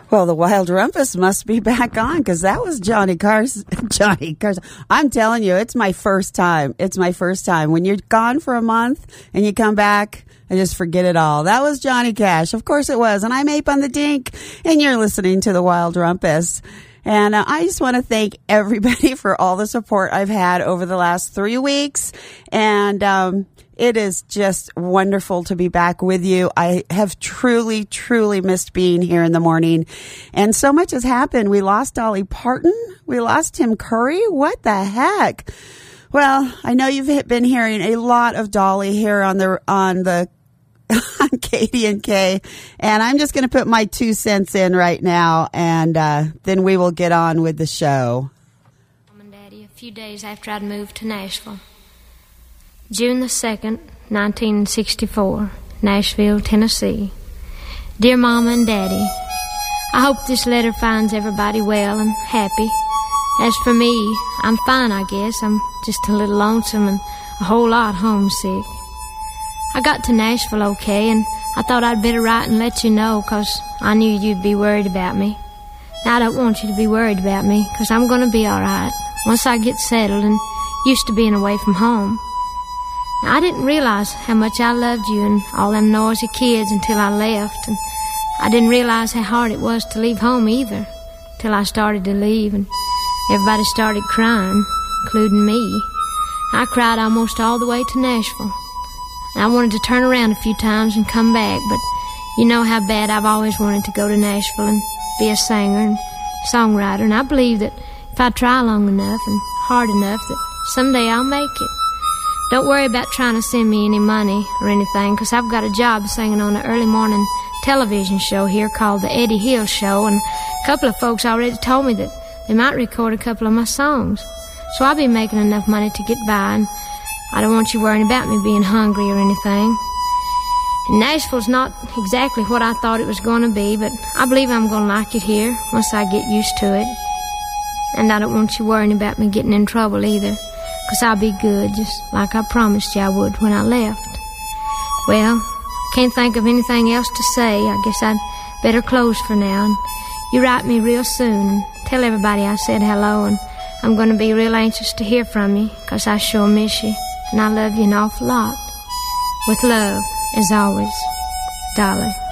Well, the Wild Rumpus must be back on because that was Johnny Carson. Johnny Carson. I'm telling you, it's my first time. It's my first time. When you're gone for a month and you come back, I just forget it all. That was Johnny Cash. Of course it was. And I'm Ape on the Dink, and you're listening to the Wild Rumpus. And I just want to thank everybody for all the support I've had over the last 3 weeks. And it is just wonderful to be back with you. I have truly, truly missed being here in the morning. And so much has happened. We lost Dolly Parton. We lost Tim Curry. What the heck? Well, I know you've been hearing a lot of Dolly here on Katie and Kay, and I'm just going to put my 2 cents in right now, and then we will get on with the show. Mom and Daddy, a few days after I'd moved to Nashville. June the 2nd, 1964, Nashville, Tennessee. Dear Mama and Daddy, I hope this letter finds everybody well and happy. As for me, I'm fine, I guess. I'm just a little lonesome and a whole lot homesick. I got to Nashville okay, and I thought I'd better write and let you know, 'cause I knew you'd be worried about me. Now, I don't want you to be worried about me, 'cause I'm going to be all right once I get settled and used to being away from home. Now, I didn't realize how much I loved you and all them noisy kids until I left, and I didn't realize how hard it was to leave home either, till I started to leave, and everybody started crying, including me. I cried almost all the way to Nashville. I wanted to turn around a few times and come back, but you know how bad I've always wanted to go to Nashville and be a singer and songwriter, and I believe that if I try long enough and hard enough that someday I'll make it. Don't worry about trying to send me any money or anything, 'cause I've got a job singing on an early morning television show here called The Eddie Hill Show, and a couple of folks already told me that they might record a couple of my songs. So I'll be making enough money to get by, and I don't want you worrying about me being hungry or anything. And Nashville's not exactly what I thought it was going to be, but I believe I'm going to like it here once I get used to it. And I don't want you worrying about me getting in trouble either, 'cause I'll be good, just like I promised you I would when I left. Well, can't think of anything else to say. I guess I'd better close for now. And you write me real soon and tell everybody I said hello, and I'm going to be real anxious to hear from you, 'cause I sure miss you. And I love you an awful lot. With love, as always, Dolly.